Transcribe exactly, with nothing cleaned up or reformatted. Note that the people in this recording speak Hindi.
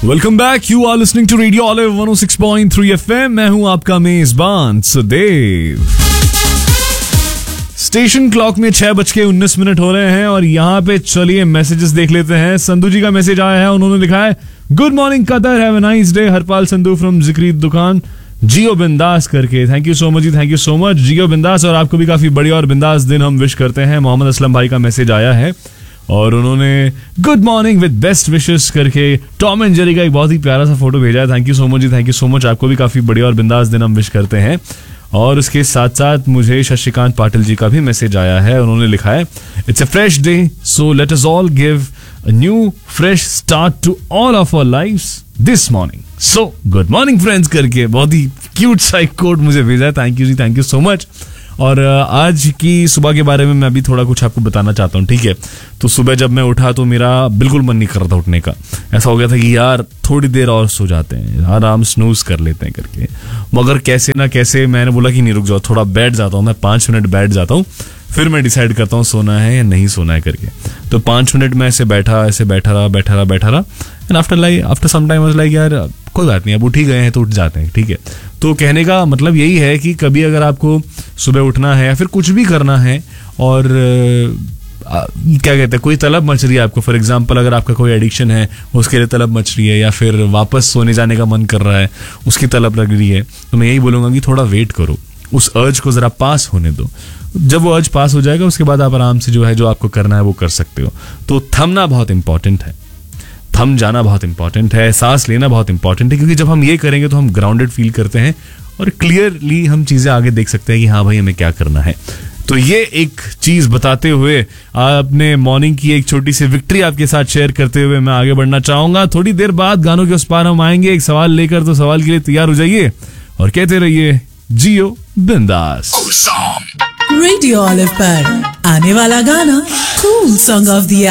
Welcome back, you are listening to radio olive one O six point three FM. मैं हूं आपका मेजबान सुदेव। स्टेशन क्लॉक में छह बज के उन्नीस मिनट हो रहे हैं और यहाँ पे चलिए मैसेजेस देख लेते हैं। संधू जी का मैसेज आया है, उन्होंने लिखा है good morning Qatar, have a nice day. Harpal Sandhu from जिक्री दुकान, जियो बिंदास करके। Thank you so much ji, thank you so much जियो बिंदास, और आपको भी काफी बढ़िया और बिंदास दिन हम विश करते हैं। मोहम्मद असलम भाई का मैसेज आया है और उन्होंने good morning with best wishes करके टॉम एंड जेरी का एक बहुत ही प्यारा सा फोटो भेजा है। Thank you so much ji, thank you so much. आपको भी काफी बढ़िया और बिंदास दिन हम विश करते हैं। और उसके साथ साथ मुझे शशिकांत पाटिल जी का भी मैसेज आया है, उन्होंने लिखा है it's a fresh day so let us all give a new fresh start to all of our lives this morning. So good morning friends करके बहुत ही क्यूट सा एक कोड मुझे भेजा है। Thank you ji, thank you so much. और आज की सुबह के बारे में मैं अभी थोड़ा कुछ आपको बताना चाहता हूँ, ठीक है। तो सुबह जब मैं उठा तो मेरा बिल्कुल मन नहीं कर रहा था उठने का। ऐसा हो गया था कि यार थोड़ी देर और सो जाते हैं, आराम स्नूज कर लेते हैं करके। मगर कैसे ना कैसे मैंने बोला कि नहीं रुक जाओ, थोड़ा बैठ जाता हूँ, मैं पाँच मिनट बैठ जाता हूँ, फिर मैं डिसाइड करता हूँ सोना है या नहीं सोना है करके। तो पाँच मिनट में ऐसे बैठा ऐसे बैठा रहा बैठा रहा बैठा रहा and after like after some time was like यार कोई बात नहीं, अब उठ ही गए हैं तो उठ जाते हैं, ठीक है। तो कहने का मतलब यही है कि कभी अगर आपको सुबह उठना है या फिर कुछ भी करना है और आ, क्या कहते हैं कोई तलब मच रही है आपको, फॉर एग्जांपल अगर आपका कोई एडिक्शन है उसके लिए तलब मच रही है, या फिर वापस सोने जाने का मन कर रहा है उसकी तलब लग रही है, तो मैं यही बोलूंगा कि थोड़ा वेट करो, उस अर्ज को जरा पास होने दो। जब वो अर्ज पास हो जाएगा उसके बाद आप आराम से जो है जो आपको करना है वो कर सकते हो। तो थमना बहुत इंपॉर्टेंट है, थम जाना बहुत इंपॉर्टेंट है, सांस लेना बहुत इंपॉर्टेंट है, क्योंकि जब हम ये करेंगे तो हम ग्राउंडेड फील करते हैं और क्लियरली हम चीजें आगे देख सकते हैं कि हाँ भाई हमें क्या करना है। तो ये एक चीज बताते हुए आपने मॉर्निंग की एक छोटी सी विक्ट्री आपके साथ शेयर करते हुए मैं आगे बढ़ना चाहूंगा। थोड़ी देर बाद गानों के उस पार हम आएंगे एक सवाल लेकर, तो सवाल के लिए तैयार हो जाइए और कहते रहिए जियो बिंदास। रेडियो ऑलिव पर आने वाला गाना कूल सॉन्ग ऑफ द